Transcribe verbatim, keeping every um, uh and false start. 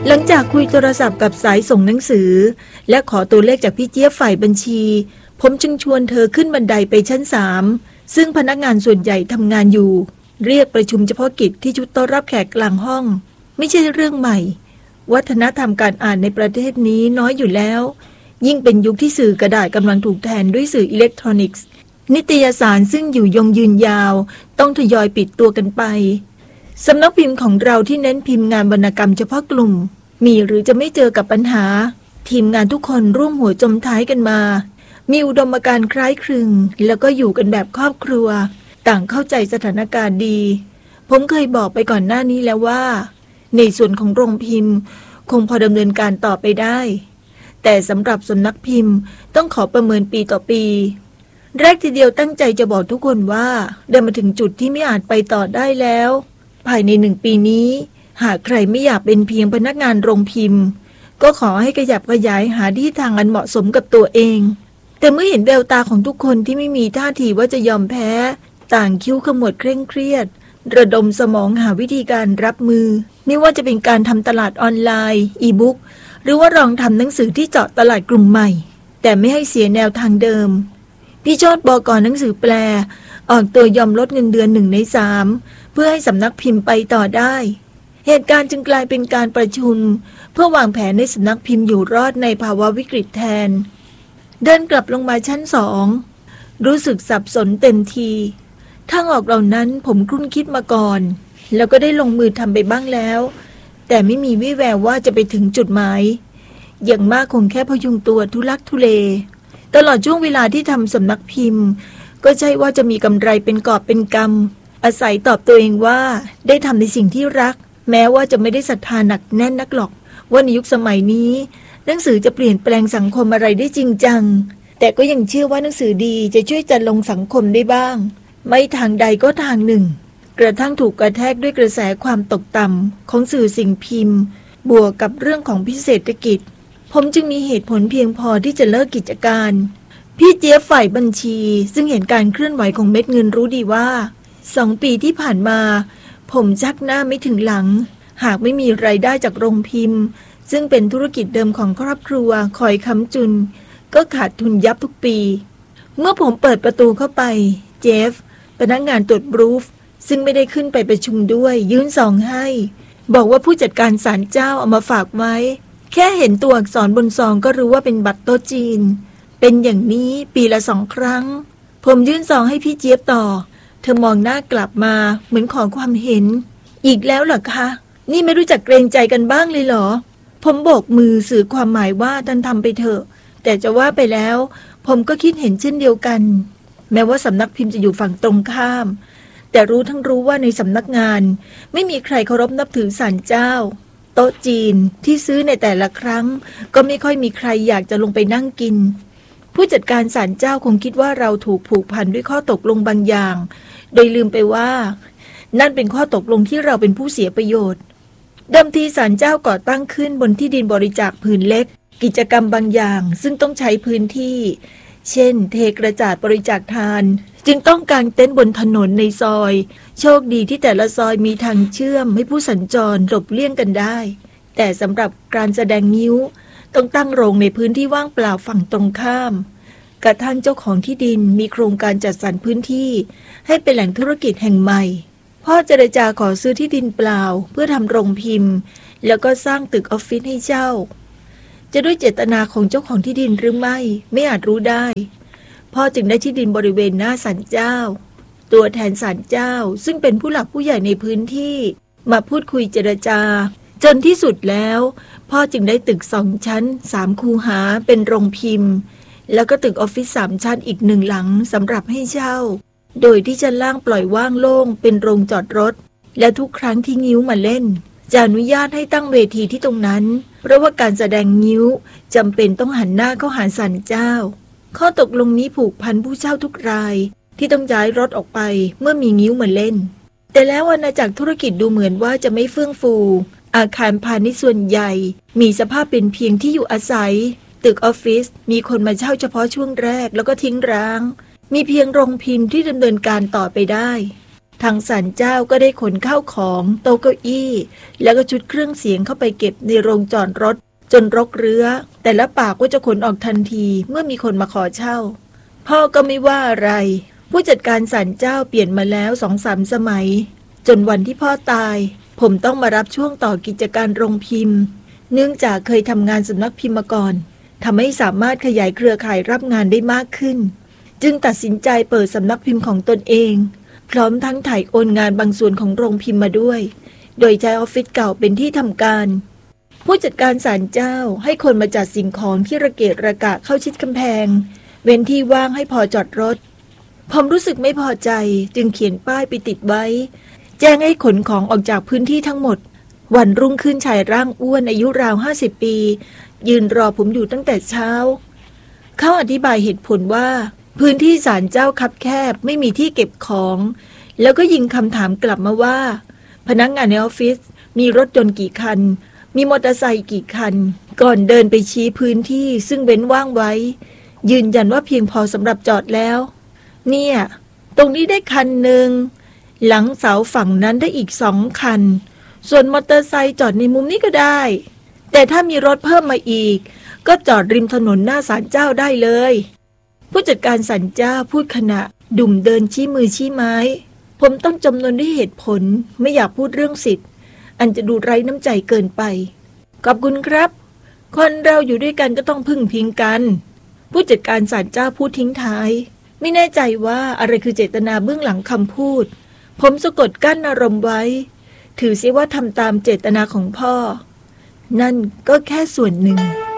หลังจากคุยโทรศัพท์กับสายส่งหนังสือและขอตัวเลขจากพี่เจี๊ยบฝ่ายบัญชีผมจึงชวนเธอขึ้นบันไดไปชั้นสามซึ่งพนักงานส่วนใหญ่ทำงานอยู่เรียกประชุมเฉพาะกิจที่ชุดต้อนรับแขกกลางห้องไม่ใช่เรื่องใหม่วัฒนธรรมการอ่านในประเทศนี้น้อยอยู่แล้วยิ่งเป็นยุคที่สื่อกระดาษกำลังถูกแทนด้วยสื่ออิเล็กทรอนิกส์นิตยสารซึ่งอยู่ยงยืนยาวต้องทยอยปิดตัวกันไปสำนักพิมพ์ของเราที่เน้นพิมพ์งานวรรณกรรมเฉพาะกลุ่มมีหรือจะไม่เจอกับปัญหาทีมงานทุกคนร่วมหัวจมท้ายกันมามีอุดมการณ์คล้ายคลึงแล้วก็อยู่กันแบบครอบครัวต่างเข้าใจสถานการณ์ดีผมเคยบอกไปก่อนหน้านี้แล้วว่าในส่วนของโรงพิมพ์คงพอดำเนินการต่อไปได้แต่สำหรับสำนักพิมพ์ต้องขอประเมินปีต่อปีแรกทีเดียวตั้งใจจะบอกทุกคนว่าเดินมาถึงจุดที่ไม่อาจไปต่อได้แล้วภายในหนึ่งปีนี้หากใครไม่อยากเป็นเพียงพนักงานโรงพิมพ์ก็ขอให้ขยับขยายหาที่ทางอันเหมาะสมกับตัวเองแต่เมื่อเห็นแววตาของทุกคนที่ไม่มีท่าทีว่าจะยอมแพ้ต่างคิ้วขมวดเคร่งเครียดระดมสมองหาวิธีการรับมือไม่ว่าจะเป็นการทำตลาดออนไลน์อีบุ๊กหรือว่าลองทำหนังสือที่เจาะตลาดกลุ่มใหม่แต่ไม่ให้เสียแนวทางเดิมพี่โจทย์บก.หนังสือแปลออกตัวยอมลดเงินเดือนหนึ่งในสามเพื่อให้สำนักพิมพ์ไปต่อได้เหตุการณ์จึงกลายเป็นการประชุมเพื่อวางแผนในสำนักพิมพ์อยู่รอดในภาวะวิกฤตแทนเดินกลับลงมาชั้นสองรู้สึกสับสนเต็มทีทางออกเหล่านั้นผมครุ่นคิดมาก่อนแล้วก็ได้ลงมือทำไปบ้างแล้วแต่ไม่มีวี่แววว่าจะไปถึงจุดหมายอย่างมากคงแค่พยุงตัวทุลักทุเลตลอดช่วงเวลาที่ทำสำนักพิมพ์ก็ใช่ว่าจะมีกำไรเป็นกอบเป็นกำอาศัยตอบตัวเองว่าได้ทำในสิ่งที่รักแม้ว่าจะไม่ได้ศรัทธาหนักแน่นนักหรอกว่าในยุคสมัยนี้หนังสือจะเปลี่ยนแปลงสังคมอะไรได้จริงจังแต่ก็ยังเชื่อว่าหนังสือดีจะช่วยจัดลงสังคมได้บ้างไม่ทางใดก็ทางหนึ่งกระทั่งถูกกระแทกด้วยกระแสความตกต่ำของสื่อสิ่งพิมพ์บวกกับเรื่องของพิเศรษฐกิจผมจึงมีเหตุผลเพียงพอที่จะเลิกกิจการพี่เจี๊ยบฝ่ายบัญชีซึ่งเห็นการเคลื่อนไหวของเม็ดเงินรู้ดีว่าสองปีที่ผ่านมาผมชักหน้าไม่ถึงหลังหากไม่มีรายได้จากโรงพิมพ์ซึ่งเป็นธุรกิจเดิมของครอบครัวคอยค้ำจุนก็ขาดทุนยับทุกปีเมื่อผมเปิดประตูเข้าไปเจฟพนักงานตรวจบรูฟซึ่งไม่ได้ขึ้นไปประชุมด้วยยื่นซองให้บอกว่าผู้จัดการศาลเจ้าเอามาฝากไว้แค่เห็นตัวอักษรบนซองก็รู้ว่าเป็นบัตรโต๊ะจีนเป็นอย่างนี้ปีละสองครั้งผมยื่นซองให้พี่เจี๊ยบต่อเธอมองหน้ากลับมาเหมือนขอความเห็นอีกแล้วเหรอคะนี่ไม่รู้จักเกรงใจกันบ้างเลยเหรอผมโบกมือสื่อความหมายว่าท่านทำไปเถอะแต่จะว่าไปแล้วผมก็คิดเห็นเช่นเดียวกันแม้ว่าสำนักพิมพ์จะอยู่ฝั่งตรงข้ามแต่รู้ทั้งรู้ว่าในสำนักงานไม่มีใครเคารพนับถือศาลเจ้าโต๊ะจีนที่ซื้อในแต่ละครั้งก็ไม่ค่อยมีใครอยากจะลงไปนั่งกินผู้จัดการศาลเจ้าคงคิดว่าเราถูกผูกพันด้วยข้อตกลงบางอย่างโดยลืมไปว่านั่นเป็นข้อตกลงที่เราเป็นผู้เสียประโยชน์เดิมทีศาลเจ้าก่อตั้งขึ้นบนที่ดินบริจาคผืนเล็กกิจกรรมบางอย่างซึ่งต้องใช้พื้นที่เช่นเทกระจาดบริจาคทานจึงต้องกางเต็นท์บนถนนในซอยโชคดีที่แต่ละซอยมีทางเชื่อมให้ผู้สัญจรหลบเลี่ยงกันได้แต่สำหรับการแสดงงิ้วต้องตั้งโรงในพื้นที่ว่างเปล่าฝั่งตรงข้ามกระทั่งเจ้าของที่ดินมีโครงการจัดสรรพื้นที่ให้เป็นแหล่งธุรกิจแห่งใหม่พ่อเจรจาขอซื้อที่ดินเปล่าเพื่อทำโรงพิมพ์แล้วก็สร้างตึกออฟฟิศให้เช่าจะด้วยเจตนาของเจ้าของที่ดินหรือไม่ไม่อาจรู้ได้พ่อจึงได้ที่ดินบริเวณหน้าศาลเจ้าตัวแทนศาลเจ้าซึ่งเป็นผู้หลักผู้ใหญ่ในพื้นที่มาพูดคุยเจรจาจนที่สุดแล้วพ่อจึงได้ตึกสองชั้นสามคูหาเป็นโรงพิมพ์แล้วก็ตึกออฟฟิศสามชั้นอีกหนึ่งหลังสำหรับให้เช่าโดยที่ชั้นล่างปล่อยว่างโล่งเป็นโรงจอดรถและทุกครั้งที่งิ้วมาเล่นจะอนุญาตให้ตั้งเวทีที่ตรงนั้นเพราะว่าการแสดงงิ้วจำเป็นต้องหันหน้าเข้าหาศาลเจ้าข้อตกลงนี้ผูกพันผู้เช่าทุกรายที่ต้องย้ายรถออกไปเมื่อมีงิ้วมาเล่นแต่แล้วอาณาจักรธุรกิจดูเหมือนว่าจะไม่เฟื่องฟูอาคารพาณิชย์ส่วนใหญ่มีสภาพเป็นเพียงที่อยู่อาศัยตึกออฟฟิศมีคนมาเช่าเฉพาะช่วงแรกแล้วก็ทิ้งร้างมีเพียงโรงพิมพ์ที่ดำเนินการต่อไปได้ทางศาลเจ้าก็ได้ขนข้าวของโต๊ะเก้าอี้แล้วก็ชุดเครื่องเสียงเข้าไปเก็บในโรงจอดรถจนรกเรื้อแต่ละปากก็จะขนออกทันทีเมื่อมีคนมาขอเช่าพ่อก็ไม่ว่าอะไรผู้จัดการศาลเจ้าเปลี่ยนมาแล้วสองสามสมัยจนวันที่พ่อตายผมต้องมารับช่วงต่อกิจการโรงพิมพ์เนื่องจากเคยทำงานสำนักพิมพ์มาก่อนทำให้สามารถขยายเครือข่ายรับงานได้มากขึ้นจึงตัดสินใจเปิดสำนักพิมพ์ของตนเองพร้อมทั้งถ่ายโอนงานบางส่วนของโรงพิมพ์มาด้วยโดยใช้ออฟฟิศเก่าเป็นที่ทำการผู้จัดการศาลเจ้าให้คนมาจัดสิ่งของที่ระเกะระกะเข้าชิดกำแพงเว้นที่ว่างให้พอจอดรถผมรู้สึกไม่พอใจจึงเขียนป้ายไปติดไว้แจ้งให้ขนของออกจากพื้นที่ทั้งหมดวันรุ่งขึ้นชายร่างอ้วนอายุราวห้าสิบปียืนรอผมอยู่ตั้งแต่เช้าเขาอธิบายเหตุผลว่าพื้นที่ศาลเจ้าคับแคบไม่มีที่เก็บของแล้วก็ยิงคำถามกลับมาว่าพนักงานในออฟฟิศมีรถยนต์กี่คันมีมอเตอร์ไซค์กี่คันก่อนเดินไปชี้พื้นที่ซึ่งเว้นว่างไว้ยืนยันว่าเพียงพอสำหรับจอดแล้วเนี่ยตรงนี้ได้คันหนึ่งหลังเสาฝั่งนั้นได้อีกสองคันส่วนมอเตอร์ไซค์จอดในมุมนี้ก็ได้แต่ถ้ามีรถเพิ่มมาอีกก็จอดริมถนนหน้าศาลเจ้าได้เลยผู้จัดการศาลเจ้าพูดขณะดุ่มเดินชี้มือชี้ไม้ผมต้องจำนวนด้วยเหตุผลไม่อยากพูดเรื่องสิทธิ์อันจะดูไร้น้ำใจเกินไปขอบคุณครับคนเราอยู่ด้วยกันก็ต้องพึ่งพิงกันผู้จัดการศาลเจ้าพูดทิ้งท้ายไม่แน่ใจว่าอะไรคือเจตนาเบื้องหลังคำพูดผมสะกดกั้นอารมณ์ไว้ถือเสียว่าทำตามเจตนาของพ่อนั่นก็แค่ส่วนหนึ่ง